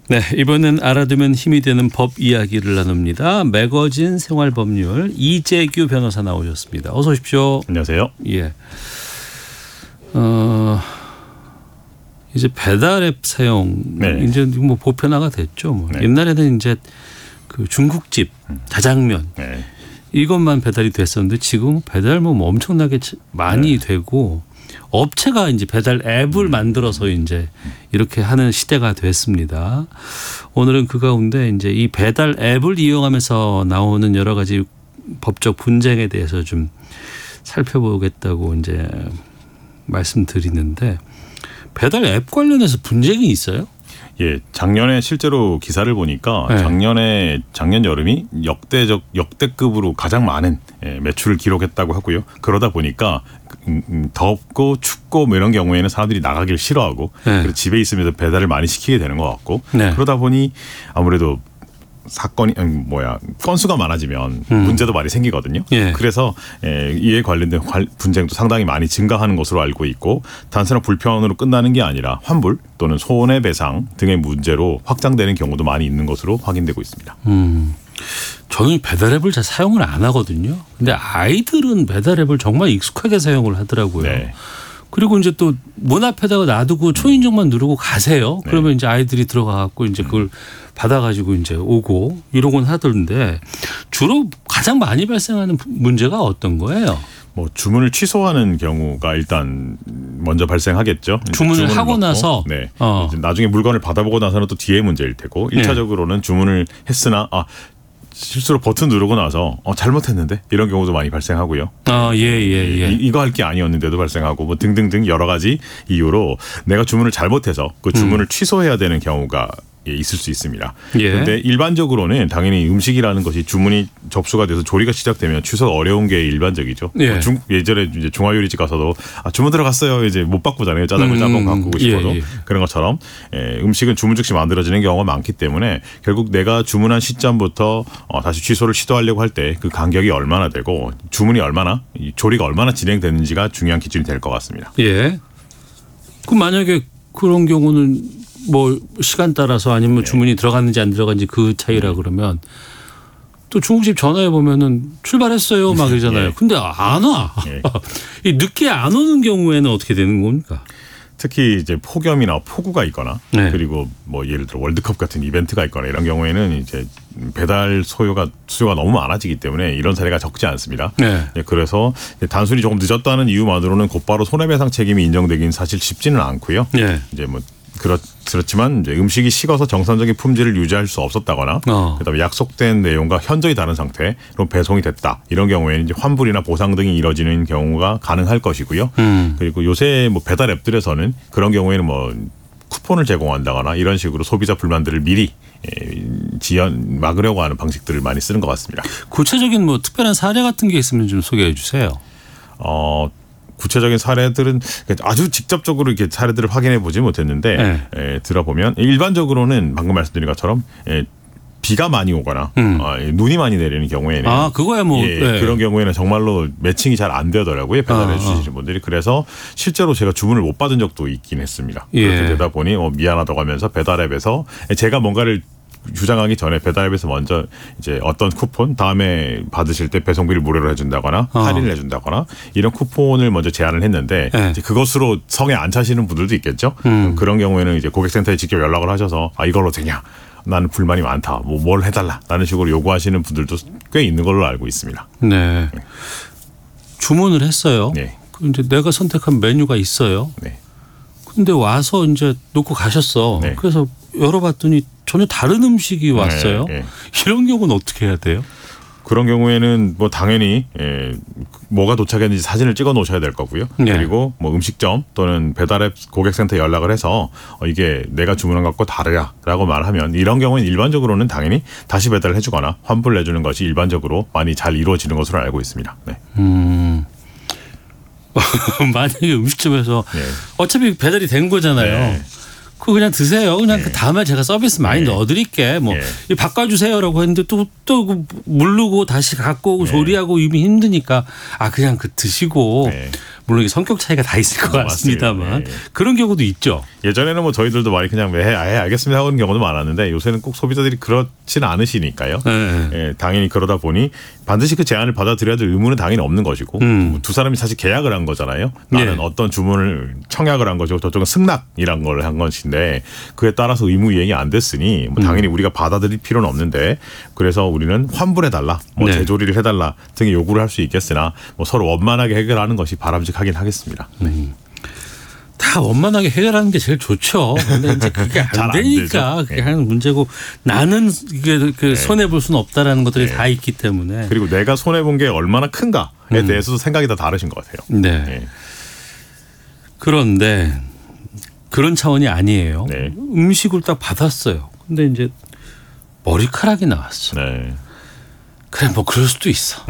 네, 이번엔 알아두면 힘이 되는 법 이야기를 나눕니다. 매거진 생활법률 이재규 변호사 나오셨습니다. 어서 오십시오. 안녕하세요. 예. 이제 배달 앱 사용 네. 이제 뭐 보편화가 됐죠. 뭐. 네. 옛날에는 이제 그 중국집 자장면 네. 이것만 배달이 됐었는데 지금 배달 뭐 엄청나게 많이 되고 업체가 이제 배달 앱을 만들어서 이제 이렇게 하는 시대가 됐습니다. 오늘은 그 가운데 이제 이 배달 앱을 이용하면서 나오는 여러 가지 법적 분쟁에 대해서 좀 살펴보겠다고 이제 말씀드리는데 역배달 앱 관련해서 분쟁이 있어요? 예, 작년에 실제로 기사를 보니까 네. 작년 여름이 역대급으로 가장 많은 매출을 기록했다고 하고요. 그러다 보니까 덥고 춥고 뭐 이런 경우에는 사람들이 나가기를 싫어하고 네. 그래서 집에 있으면서 배달을 많이 시키게 되는 것 같고 네. 그러다 보니 아무래도 건수가 많아지면 문제도 많이 생기거든요. 예. 그래서 이에 관련된 분쟁도 상당히 많이 증가하는 것으로 알고 있고 단순한 불편으로 끝나는 게 아니라 환불 또는 손해배상 등의 문제로 확장되는 경우도 많이 있는 것으로 확인되고 있습니다. 저는 배달앱을 잘 사용을 안 하거든요. 근데 아이들은 배달앱을 정말 익숙하게 사용을 하더라고요. 네. 그리고 이제 또 문 앞에다가 놔두고 초인종만 누르고 가세요. 그러면 이제 아이들이 들어가갖고 이제 그걸 받아가지고 이제 오고 이러곤 하던데 주로 가장 많이 발생하는 문제가 어떤 거예요? 뭐 주문을 취소하는 경우가 일단 먼저 발생하겠죠. 주문을 하고 넣고, 나서 네. 이제 나중에 물건을 받아보고 나서는 또 뒤에 문제일 테고 1차적으로는 주문을 했으나 실수로 버튼 누르고 나서 잘못했는데 이런 경우도 많이 발생하고요. 예. 이거 할 게 아니었는데도 발생하고 뭐 등등등 여러 가지 이유로 내가 주문을 잘못해서 그 주문을 취소해야 되는 경우가 있을 수 있습니다. 그런데 일반적으로는 당연히 음식이라는 것이 주문이 접수가 돼서 조리가 시작되면 취소가 어려운 게 일반적이죠. 예. 예전에 이제 중화요리집 가서도 주문 들어갔어요. 이제 못 바꾸잖아요. 짜장면 짬뽕 바꾸고 싶어도 그런 것처럼 음식은 주문 즉시 만들어지는 경우가 많기 때문에 결국 내가 주문한 시점부터 다시 취소를 시도하려고 할 때 그 간격이 얼마나 되고 주문이 얼마나 조리가 얼마나 진행되는지가 중요한 기준이 될 것 같습니다. 예. 그럼 만약에 그런 경우는 뭐 시간 따라서 아니면 주문이 들어갔는지 안 들어갔는지 그 차이라 그러면 또 중국집 전화해 보면은 출발했어요 막 이러잖아요. 근데 안 와. 이 늦게 안 오는 경우에는 어떻게 되는 겁니까? 특히 이제 폭염이나 폭우가 있거나 그리고 뭐 예를 들어 월드컵 같은 이벤트가 있거나 이런 경우에는 이제 배달 수요가 너무 많아지기 때문에 이런 사례가 적지 않습니다. 그래서 단순히 조금 늦었다는 이유만으로는 곧바로 손해배상 책임이 인정되긴 사실 쉽지는 않고요. 이제 뭐 그렇지만 이제 음식이 식어서 정상적인 품질을 유지할 수 없었다거나 그다음에 약속된 내용과 현저히 다른 상태로 배송이 됐다. 이런 경우에는 이제 환불이나 보상 등이 이뤄지는 경우가 가능할 것이고요. 그리고 요새 뭐 배달 앱들에서는 그런 경우에는 뭐 쿠폰을 제공한다거나 이런 식으로 소비자 불만들을 미리 막으려고 하는 방식들을 많이 쓰는 것 같습니다. 구체적인 뭐 특별한 사례 같은 게 있으면 좀 소개해 주세요. 구체적인 사례들은 아주 직접적으로 이렇게 사례들을 확인해 보지 못했는데 들어보면 일반적으로는 방금 말씀드린 것처럼 비가 많이 오거나 눈이 많이 내리는 경우에는 그거야 뭐 그런 경우에는 정말로 매칭이 잘 안 되더라고요. 배달해 주시는 분들이. 그래서 실제로 제가 주문을 못 받은 적도 있긴 했습니다. 그렇게 되다 보니 미안하다고 하면서 배달앱에서 제가 뭔가를 주장하기 전에 배달앱에서 먼저 이제 어떤 쿠폰 다음에 받으실 때 배송비를 무료로 해준다거나 할인을 해준다거나 이런 쿠폰을 먼저 제안을 했는데 이제 그것으로 성에 안 차시는 분들도 있겠죠. 그런 경우에는 이제 고객센터에 직접 연락을 하셔서 이걸로 되냐? 나는 불만이 많다. 뭘 해달라. 라는 식으로 요구하시는 분들도 꽤 있는 걸로 알고 있습니다. 네. 주문을 했어요. 이제 내가 선택한 메뉴가 있어요. 근데 와서 이제 놓고 가셨어. 그래서 열어봤더니 전혀 다른 음식이 왔어요. 이런 경우는 어떻게 해야 돼요? 그런 경우에는 뭐 당연히 뭐가 도착했는지 사진을 찍어 놓으셔야 될 거고요. 그리고 뭐 음식점 또는 배달앱 고객센터에 연락을 해서 이게 내가 주문한 것과 다르다라고 말하면 이런 경우는 일반적으로는 당연히 다시 배달을 해주거나 환불을 해주는 것이 일반적으로 많이 잘 이루어지는 것으로 알고 있습니다. 만약에 음식점에서 어차피 배달이 된 거잖아요. 그거 그냥 드세요. 그냥 그 다음에 제가 서비스 많이 넣어드릴게. 뭐 바꿔주세요라고 했는데 또 물르고 다시 갖고 오고 조리하고 이미 힘드니까 그냥 그 드시고 물론 성격 차이가 다 있을 것 같습니다만 네. 그런 경우도 있죠. 예전에는 뭐 저희들도 많이 그냥 알겠습니다 하는 경우도 많았는데 요새는 꼭 소비자들이 그렇지는 않으시니까요. 네. 예, 당연히 그러다 보니 반드시 그 제안을 받아들여야 될 의무는 당연히 없는 것이고 두 사람이 사실 계약을 한 거잖아요. 나는 네. 어떤 주문을 청약을 한 거죠. 저쪽은 승낙이란 걸 한 것인데 그에 따라서 의무 이행이 안 됐으니 뭐 당연히 우리가 받아들일 필요는 없는데 그래서 우리는 환불해달라, 뭐 네. 재조리를 해달라 등의 요구를 할 수 있겠으나 뭐 서로 원만하게 해결하는 것이 바람직하긴 하겠습니다. 다 원만하게 해결하는 게 제일 좋죠. 근데 이제 그게 잘 안 안 되니까 되죠. 그게 하는 문제고 나는 이게 그 손해 볼 수는 없다라는 것들이 네. 다 있기 때문에. 그리고 내가 손해 본 게 얼마나 큰가에 대해서도 생각이 다 다르신 것 같아요. 네. 예. 그런데 그런 차원이 아니에요. 네. 음식을 딱 받았어요. 근데 이제 머리카락이 나왔어. 네. 그래 뭐 그럴 수도 있어.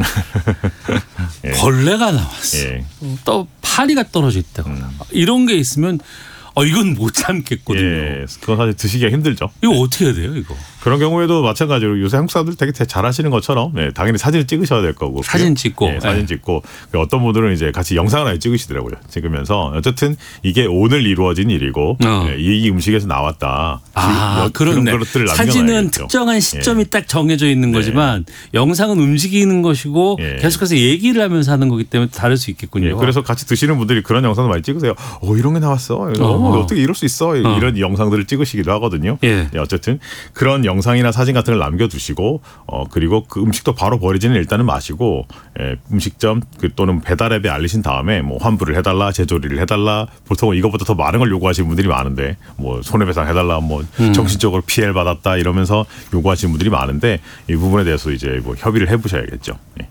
예. 벌레가 나왔어. 예. 또 파리가 떨어져 있다거나 이런 게 있으면 이건 못 참겠거든요. 예. 그건 사실 드시기가 힘들죠. 이거 어떻게 해야 돼요, 이거? 그런 경우에도 마찬가지로 요새 한국 사람들 되게 잘 하시는 것처럼 네, 당연히 사진을 찍으셔야 될 거고 사진 찍고. 예, 사진 찍고 어떤 분들은 이제 같이 영상을 아예 찍으시더라고요. 찍으면서 어쨌든 이게 오늘 이루어진 일이고 예, 이 음식에서 나왔다. 그렇네. 것들을 사진은 남겨놔야겠죠. 특정한 시점이 예. 딱 정해져 있는 거지만 영상은 움직이는 것이고 예. 계속해서 얘기를 하면서 하는 거기 때문에 다를 수 있겠군요. 예, 그래서 같이 드시는 분들이 그런 영상도 많이 찍으세요. 이런 게 나왔어. 어떻게 이럴 수 있어? 이런 영상들을 찍으시기도 하거든요. 예. 예, 어쨌든 그런 영상이나 사진 같은 걸 남겨두시고 그리고 그 음식도 바로 버리지는 일단은 마시고 음식점 또는 배달앱에 알리신 다음에 뭐 환불을 해달라, 재조리를 해달라. 보통 이것보다 더 많은 걸 요구하시는 분들이 많은데 뭐 손해배상 해달라, 뭐 정신적으로 피해를 받았다 이러면서 요구하시는 분들이 많은데 이 부분에 대해서 이제 뭐 협의를 해보셔야겠죠. 예.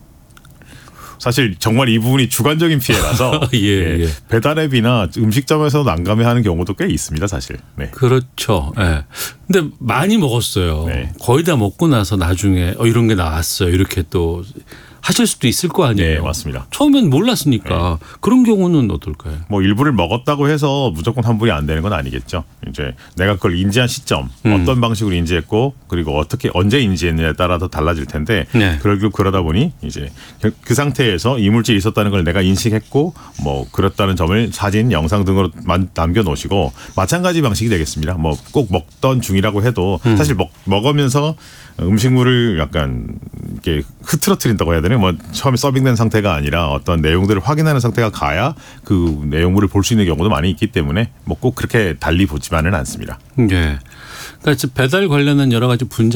사실 정말 이 부분이 주관적인 피해라서 예. 배달앱이나 음식점에서 난감해하는 경우도 꽤 있습니다, 사실. 네. 그렇죠. 예. 근데 많이 먹었어요. 네. 거의 다 먹고 나서 나중에 이런 게 나왔어요. 이렇게 또 하실 수도 있을 거 아니에요. 네, 맞습니다. 처음엔 몰랐으니까 그런 경우는 어떨까요? 뭐 일부를 먹었다고 해서 무조건 환불이 안 되는 건 아니겠죠. 이제 내가 그걸 인지한 시점, 어떤 방식으로 인지했고 그리고 어떻게 언제 인지했느냐에 따라서 달라질 텐데 네. 그러다 보니 이제 그 상태에서 이물질이 있었다는 걸 내가 인식했고 뭐 그렇다는 점을 사진, 영상 등으로 남겨 놓으시고 마찬가지 방식이 되겠습니다. 뭐 꼭 먹던 중이라고 해도 사실 먹으면서 음식물을 약간 이렇게 흐트러뜨린다고 해야 되나요? 뭐 처음에 서빙된 상태가 아니라 어떤 내용들을 확인하는 상태가 가야 그 내용물을 볼 수 있는 경우도 많이 있기 때문에 뭐 꼭 그렇게 달리 보지만은 않습니다. 예. 그러니까 배달 관련한 여러 가지 분쟁